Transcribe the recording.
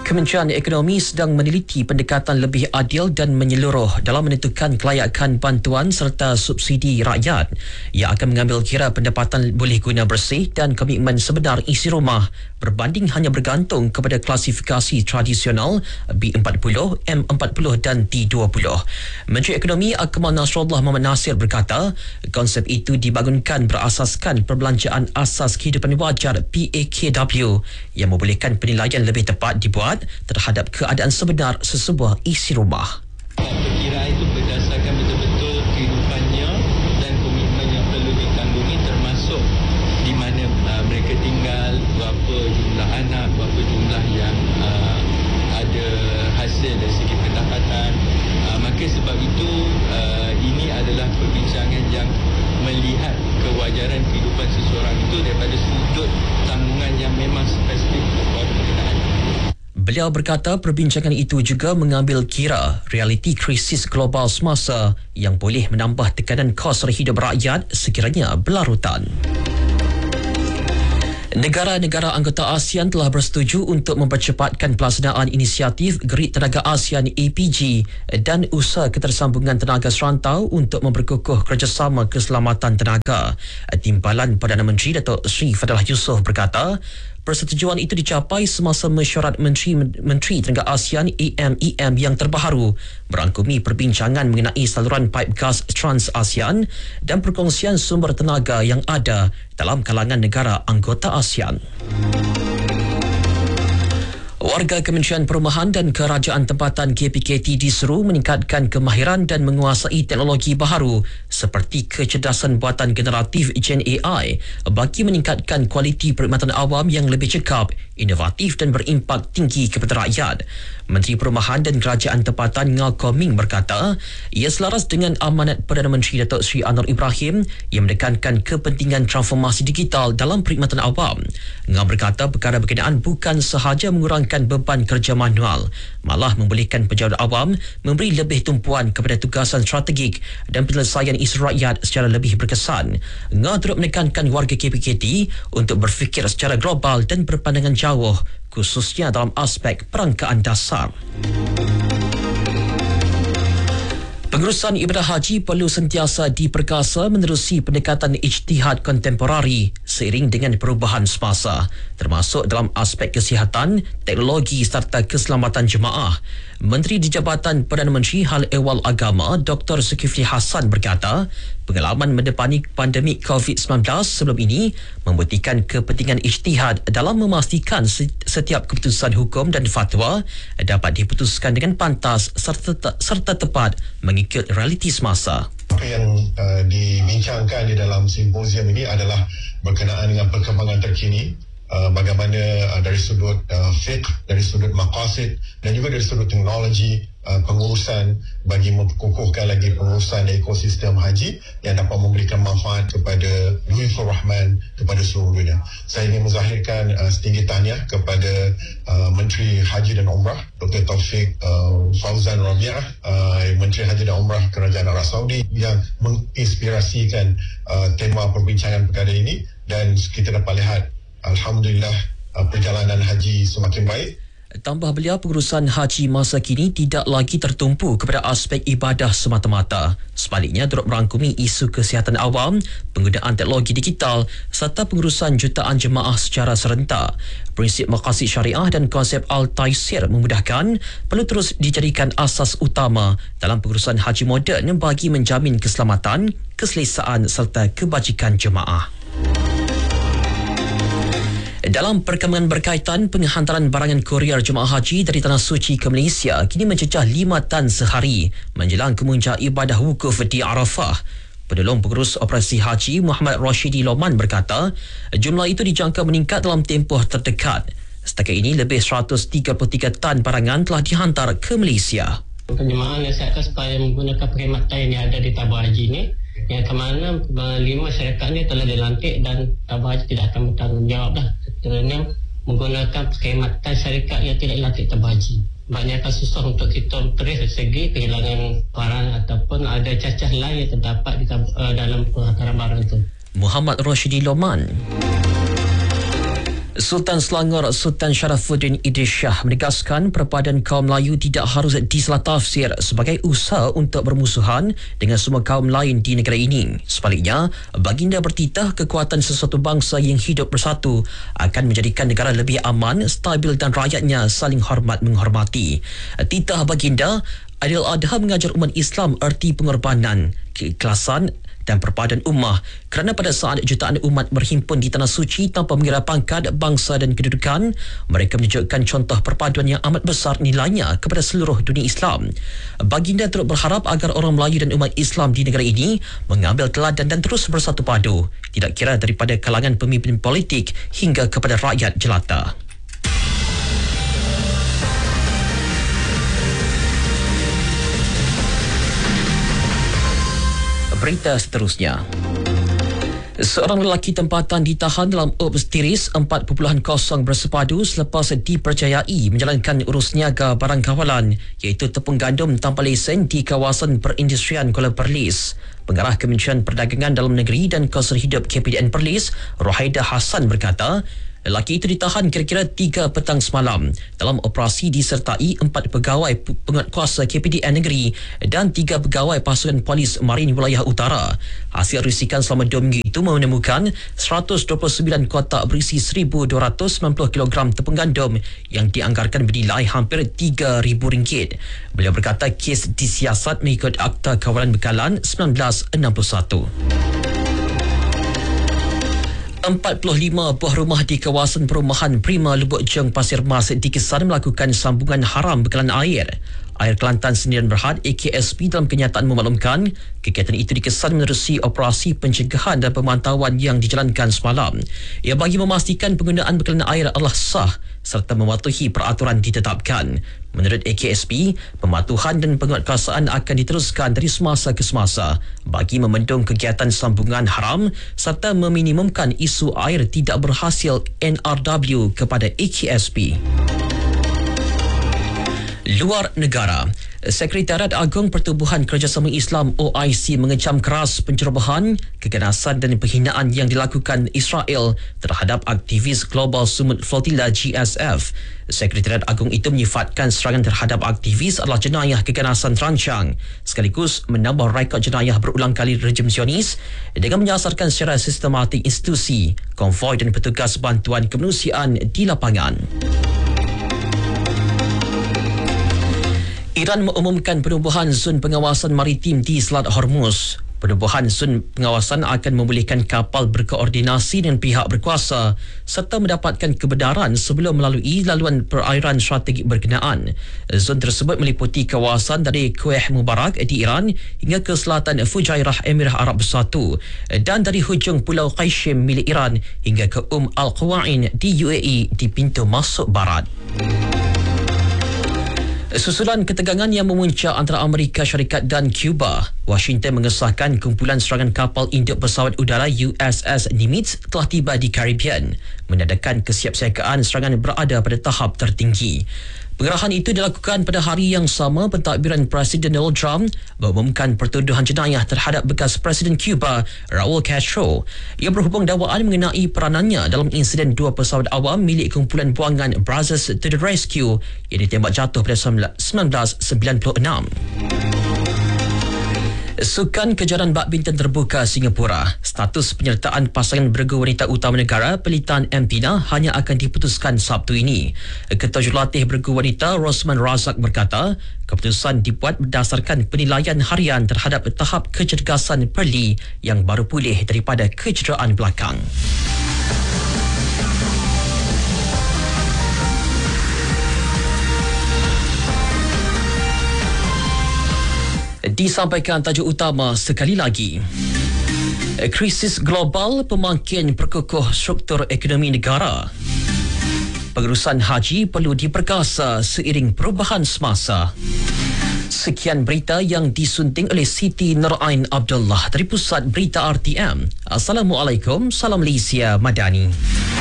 Kementerian Ekonomi sedang meneliti pendekatan lebih adil dan menyeluruh dalam menentukan kelayakan bantuan serta subsidi rakyat yang akan mengambil kira pendapatan boleh guna bersih dan komitmen sebenar isi rumah berbanding hanya bergantung kepada klasifikasi tradisional B40, M40 dan T20. Menteri Ekonomi Akmal Nasrullah Muhammad Nasir berkata, konsep itu dibangunkan berasaskan perbelanjaan asas kehidupan wajar PAKW yang membolehkan penilaian lebih tepat dibuat terhadap keadaan sebenar sesebuah isi rumah. Perkiraan itu berdasarkan betul-betul kehidupannya dan komitmen yang perlu ditanggungi, termasuk di mana mereka tinggal, berapa jumlah anak, berapa jumlah yang ada hasil dari segi pendapatan. Maka sebab itu ini adalah perbincangan yang melihat kewajaran kehidupan seseorang itu daripada sudut tanggungan yang memang spesifik kepada pengenaan. Beliau berkata perbincangan itu juga mengambil kira realiti krisis global semasa yang boleh menambah tekanan kos hidup rakyat sekiranya berlarutan. Negara-negara anggota ASEAN telah bersetuju untuk mempercepatkan pelaksanaan inisiatif Gerit Tenaga ASEAN APG dan usaha ketersambungan tenaga serantau untuk memperkukuh kerjasama keselamatan tenaga. Timbalan Perdana Menteri Datuk Seri Fadilah Yusof berkata, persetujuan itu dicapai semasa mesyuarat Menteri Tenaga ASEAN AMEM yang terbaru merangkumi perbincangan mengenai saluran paip gas Trans-ASEAN dan perkongsian sumber tenaga yang ada dalam kalangan negara anggota ASEAN. Warga Kementerian Perumahan dan Kerajaan Tempatan KPKT diseru meningkatkan kemahiran dan menguasai teknologi baharu seperti kecerdasan buatan generatif Gen AI bagi meningkatkan kualiti perkhidmatan awam yang lebih cekap, inovatif dan berimpak tinggi kepada rakyat. Menteri Perumahan dan Kerajaan Tempatan Ngah Koh Ming berkata, ia selaras dengan amanat Perdana Menteri Datuk Seri Anwar Ibrahim yang menekankan kepentingan transformasi digital dalam perkhidmatan awam. Ngah berkata perkara berkenaan bukan sahaja mengurangkan beban kerja manual, malah membolehkan pejabat awam memberi lebih tumpuan kepada tugasan strategik dan penyelesaian isu rakyat secara lebih berkesan. Ngah turut menekankan warga KPKT untuk berfikir secara global dan berpandangan jauh, khususnya dalam aspek perangkaan dasar. Pengurusan ibadah haji perlu sentiasa diperkasa menerusi pendekatan ijtihad kontemporari seiring dengan perubahan semasa, termasuk dalam aspek kesihatan, teknologi serta keselamatan jemaah. Menteri di Jabatan Perdana Menteri Hal Ehwal Agama Dr. Zulkifli Hassan berkata, pengalaman mendepani pandemik COVID-19 sebelum ini membuktikan kepentingan ijtihad dalam memastikan setiap keputusan hukum dan fatwa dapat diputuskan dengan pantas serta tepat mengikut realiti semasa. Apa yang dibincangkan di dalam simposium ini adalah berkenaan dengan perkembangan terkini, bagaimana dari sudut fiqh, dari sudut maqasid dan juga dari sudut teknologi pengurusan bagi memperkukuhkan lagi pengurusan ekosistem haji yang dapat memberikan manfaat kepada Duifur Rahman, kepada seluruh dunia. Saya ingin menzahirkan setinggi tahniah kepada Menteri Haji dan Umrah Dr. Taufik Fauzan Rabi'ah, Menteri Haji dan Umrah Kerajaan Arab Saudi yang menginspirasikan tema perbincangan perkara ini, dan kita dapat lihat alhamdulillah perjalanan haji semakin baik. Tambah beliau, pengurusan haji masa kini tidak lagi tertumpu kepada aspek ibadah semata-mata. Sebaliknya, turut merangkumi isu kesihatan awam, penggunaan teknologi digital serta pengurusan jutaan jemaah secara serentak. Prinsip maqasid syariah dan konsep al-taysir memudahkan perlu terus dijadikan asas utama dalam pengurusan haji moden bagi menjamin keselamatan, keselesaan serta kebajikan jemaah. Dalam perkembangan berkaitan penghantaran barangan kurier jemaah haji dari Tanah Suci ke Malaysia kini mencecah 5 tan sehari menjelang kemuncak ibadah wukuf di Arafah. Penolong Pengurus Operasi Haji Muhammad Rashidi Loman berkata, jumlah itu dijangka meningkat dalam tempoh terdekat. Setakat ini lebih 133 tan barangan telah dihantar ke Malaysia. Penjemaah nasihatkan supaya menggunakan perkhidmatan yang ada di tabung haji ini, yang ke mana 5 syarikat ini telah dilantik dan tabung haji tidak akan bertanggungjawab kerana menggunakan perkhidmatan syarikat yang tidak dilantik tabung haji. Maknanya akan susah untuk kita trace dari segi kehilangan barang ataupun ada cacah lain yang terdapat di dalam penghantaran barang itu. Muhammad Rashidi Loman. Sultan Selangor Sultan Sharafuddin Idris Shah menegaskan perpaduan kaum Melayu tidak harus disalatafsir sebagai usaha untuk bermusuhan dengan semua kaum lain di negara ini. Sebaliknya, baginda bertitah kekuatan sesuatu bangsa yang hidup bersatu akan menjadikan negara lebih aman, stabil dan rakyatnya saling hormat menghormati. Titah baginda Aidiladha mengajar umat Islam erti pengorbanan, keikhlasan dan perpaduan ummah kerana pada saat jutaan umat berhimpun di Tanah Suci tanpa mengira pangkat, bangsa dan kedudukan, mereka menunjukkan contoh perpaduan yang amat besar nilainya kepada seluruh dunia Islam. Baginda turut berharap agar orang Melayu dan umat Islam di negara ini mengambil teladan dan terus bersatu padu, tidak kira daripada kalangan pemimpin politik hingga kepada rakyat jelata. Berita seterusnya. Seorang lelaki tempatan ditahan dalam obsteris 4.0 bersepadu selepas dipercayai menjalankan urus niaga barang kawalan iaitu tepung gandum tanpa lesen di kawasan perindustrian Kuala Perlis. Pengarah Kementerian Perdagangan Dalam Negeri dan Kawasan Hidup KPDN Perlis, Rohaida Hassan berkata, lelaki itu ditahan kira-kira 3 petang semalam dalam operasi disertai 4 pegawai penguatkuasa KPDN Negeri dan 3 pegawai pasukan polis Marin Wilayah Utara. Hasil risikan selama 2 minggu itu menemukan 129 kotak berisi 1,290 kg tepung gandum yang dianggarkan bernilai hampir RM3,000. Beliau berkata kes disiasat mengikut Akta Kawalan Bekalan 1961. 45 buah rumah di kawasan perumahan Prima Lubuk Jong Pasir Mas dikesan melakukan sambungan haram bekalan air. Air Kelantan Sendirian Berhad AKSP dalam kenyataan memaklumkan kegiatan itu dikesan menerusi operasi pencegahan dan pemantauan yang dijalankan semalam. Ia bagi memastikan penggunaan bekalan air adalah sah serta mematuhi peraturan ditetapkan. Menurut AKSP, pematuhan dan penguatkuasaan akan diteruskan dari semasa ke semasa bagi membendung kegiatan sambungan haram serta meminimumkan isu air tidak berhasil NRW kepada AKSP. Luar negara. Sekretariat Agung Pertubuhan Kerjasama Islam OIC mengecam keras pencerobohan, keganasan dan penghinaan yang dilakukan Israel terhadap aktivis Global Sumut Flotilla GSF. Sekretariat Agung itu menyifatkan serangan terhadap aktivis adalah jenayah keganasan terancang sekaligus menambah rekod jenayah berulang kali rejim Zionis dengan menyasarkan secara sistematik institusi, konvoi dan petugas bantuan kemanusiaan di lapangan. Iran mengumumkan penubuhan zon pengawasan maritim di Selat Hormuz. Penubuhan zon pengawasan akan membolehkan kapal berkoordinasi dengan pihak berkuasa serta mendapatkan kebenaran sebelum melalui laluan perairan strategik berkenaan. Zon tersebut meliputi kawasan dari Kuwait Mubarak di Iran hingga ke selatan Fujairah Emirat Arab Bersatu dan dari hujung Pulau Qaishim milik Iran hingga ke Al-Qawain di UAE di pintu masuk barat. Susulan ketegangan yang memuncak antara Amerika Syarikat dan Cuba, Washington mengesahkan kumpulan serangan kapal induk pesawat udara USS Nimitz telah tiba di Caribbean, menandakan kesiapsiagaan serangan berada pada tahap tertinggi. Pengerahan itu dilakukan pada hari yang sama pentadbiran Presiden Donald Trump mengumumkan pertuduhan jenayah terhadap bekas Presiden Cuba, Raul Castro. Ia berhubung dakwaan mengenai peranannya dalam insiden 2 pesawat awam milik kumpulan buangan Brothers to the Rescue yang ditembak jatuh pada 1996. Sukan Kejuaraan Badminton Terbuka Singapura, status penyertaan pasangan bergu wanita utama negara Pelitan Empina hanya akan diputuskan Sabtu ini. Ketua Jurulatih Bergu Wanita Rosman Razak berkata, keputusan dibuat berdasarkan penilaian harian terhadap tahap kecergasan Perli yang baru pulih daripada kecederaan belakang. Disampaikan tajuk utama sekali lagi. Krisis global pemakin perkukuh struktur ekonomi negara. Pengurusan haji perlu diperkasa seiring perubahan semasa. Sekian berita yang disunting oleh Siti Nurain Abdullah dari Pusat Berita RTM. Assalamualaikum, salam Malaysia Madani.